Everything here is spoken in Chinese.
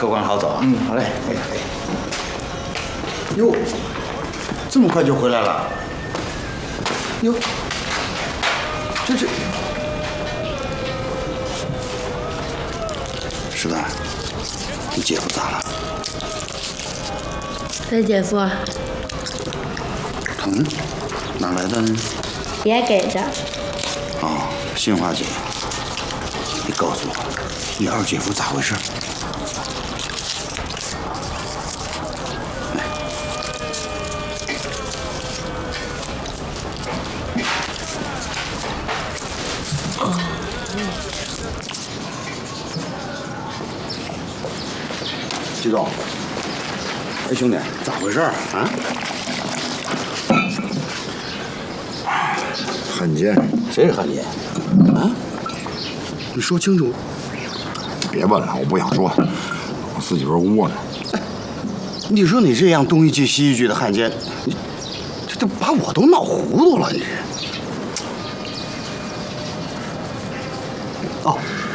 客官好走。嗯，好嘞。哎哎。哟，这么快就回来了？哟，这。石丹，你姐夫咋了？ 谁姐夫？ 疼？哪来的呢？ 爷给的。 哦，杏花姐，你告诉我，你二姐夫咋回事？季总，哎，兄弟，咋回事啊？ 汉奸？ 谁是汉奸？啊？你说清楚。 别问了，我不想说，我自己边窝着。 你说你这样东一句西一句的汉奸，你这都把我都闹糊涂了，你。哦，